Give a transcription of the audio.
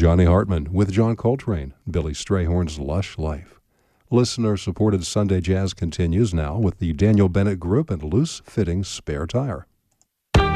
Johnny Hartman with John Coltrane, Billy Strayhorn's Lush Life. Listener-supported Sunday Jazz continues now with the Daniel Bennett Group and Loose Fitting Spare Tire.